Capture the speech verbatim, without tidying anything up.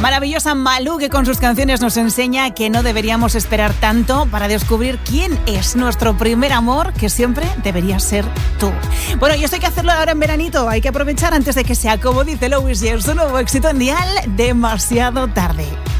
maravillosa Malú, que con sus canciones nos enseña que no deberíamos esperar tanto para descubrir quién es nuestro primer amor, que siempre debería ser tú. Bueno, y esto hay que hacerlo ahora en veranito, hay que aprovechar antes de que sea, como dice Louis, y su nuevo éxito en Dial, Demasiado Tarde.